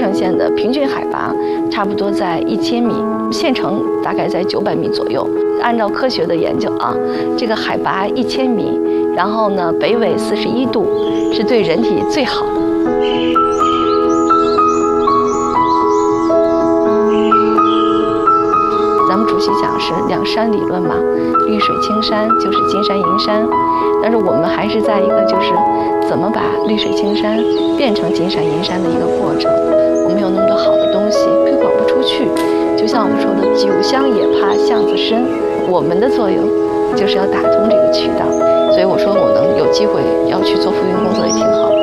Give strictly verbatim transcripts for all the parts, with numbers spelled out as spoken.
城县的平均海拔差不多在一千米，县城大概在九百米左右。按照科学的研究啊，这个海拔一千米，然后呢北纬四十一度，是对人体最好的。咱们主席讲是两山理论嘛，绿水青山就是金山银山，但是我们还是在一个就是怎么把绿水青山变成金山银山的一个过程。我们有那么多好的东西推广不出去，就像我们说的酒香也怕巷子深，我们的作用就是要打通这个渠道。所以我说我能有机会要去做扶贫工作也挺好。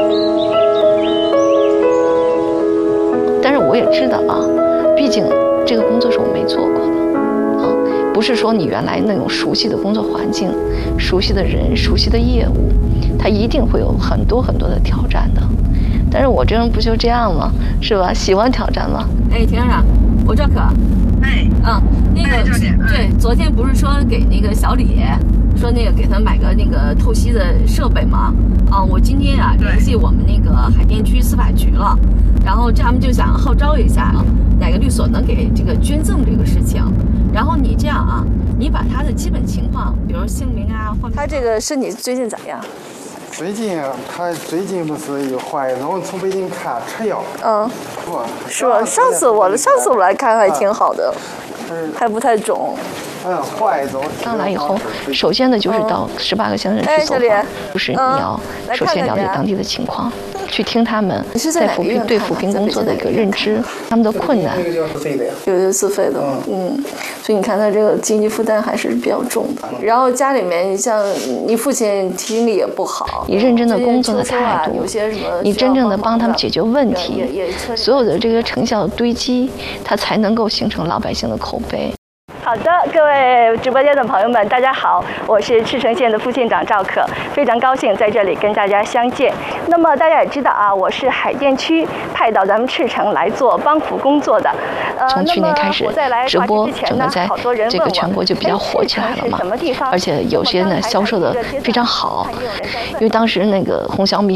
但是我也知道啊，毕竟这个工作是我没做过的。不是说你原来那种熟悉的工作环境、熟悉的人、熟悉的业务，它一定会有很多很多的挑战的。但是我这人不就这样吗？是吧？喜欢挑战吗？ 哎，田校长，我赵可。 哎， 嗯，那个对，昨天不是说给那个小李，说那个给他买个那个透析的设备吗？啊，我今天啊联系我们那个海淀区司法局了，然后这他们就想号召一下啊，哪个律所能给这个捐赠这个事情。然后你这样啊，你把他的基本情况，比如姓名啊，或他这个身体最近咋样？ 最近他最近不是又怀，然后从北京看吃药。 嗯，是吧？上次我上次我来看还挺好的，还不太肿。 嗯，怀着。 上来以后，首先呢就是到十八个乡镇去走访，就是你要首先了解当地的情况。去听他们在扶贫对扶贫工作的一个认知，他们的困难。 这个要自费的呀。 有的自费的，嗯，所以你看他这个经济负担还是比较重的。然后家里面，你像你父亲听力也不好， 你认真的工作的态度，你真正的帮他们解决问题，所有的这个成效堆积，它才能够形成老百姓的口碑。 好的，各位直播间的朋友们，大家好，我是赤城县的副县长赵可，非常高兴在这里跟大家相见。那么大家也知道啊，我是海淀区派到咱们赤城来做帮扶工作的。 呃、从去年开始，直播整个在这个全国就比较火起来了嘛，而且有些呢销售的非常好，因为当时那个红小米。